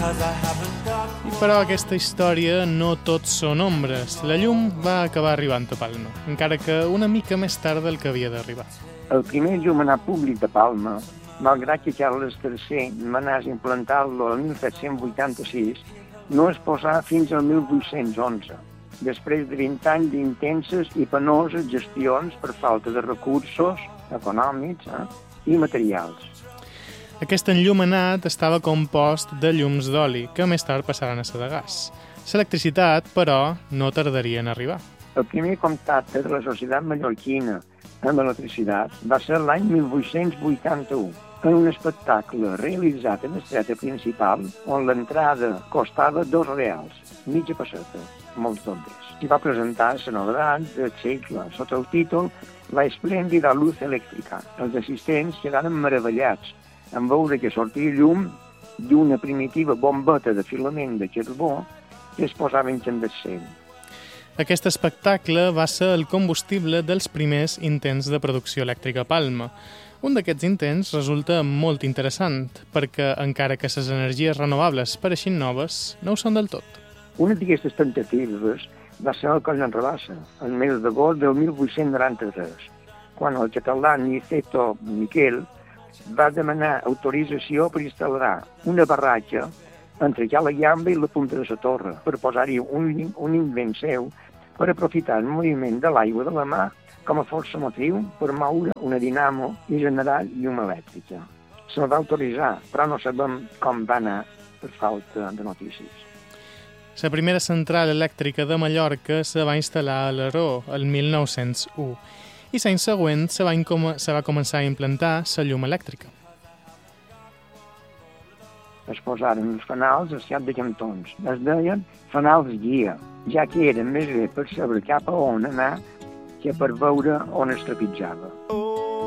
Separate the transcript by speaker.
Speaker 1: Però aquesta història no tot són ombres. La llum va acabar arribant a Palma, encara que una mica més tard del que havia d'arribar.
Speaker 2: El primer llumenar públic de Palma, malgrat que Carles III manàs implantar-lo el 1786, no es posà fins al 1811, després de 20 anys d'intenses i penoses gestions per falta de recursos econòmics i materials.
Speaker 1: Aquest enllumenat estava compost de llums d'oli, que més tard passaran a ser de gas. L'electricitat, però, no tardaria en arribar.
Speaker 2: El primer contacte de la societat mallorquina amb l'electricitat va ser l'any 1881, en un espectacle realitzat en l'estreta principal, on l'entrada costava 2 reals, mitja pesseta, molts dobles. I va presentar la novetat del segle sota el títol La esplèndida luz elèctrica. Els assistents quedaren meravellats en veure que sortia llum d'una primitiva bombeta de filament de carbó que es posava incandescent.
Speaker 1: Aquest espectacle va ser el combustible dels primers intents de producció elèctrica a Palma. Un d'aquests intents resulta molt interessant, perquè encara que les energies renovables pareixin noves, no ho són del tot.
Speaker 2: Una d'aquestes temptatives va ser el Coll en Rabassa, el mes d'agost del 1893, quan el català Niceto Miquel va demanar autorització per instal·lar una barratja entre Cala Llamba i la punta de la torre, per posar-hi un invent seu per aprofitar el moviment de l'aigua de la mà com a força motriu per moure una dinamo i generar llum elèctrica. Se'l va autoritzar, però no sabem com va anar per falta de notícies.
Speaker 1: La primera central elèctrica de Mallorca se va instal·lar a l'Aró el 1901 i l'any següent se va començar a implantar la llum elèctrica.
Speaker 2: Es posaren els fanals al cap de cantons. Es deien fanals guia, ja que eren més bé per saber cap a on anar que per veure on es trepitjava.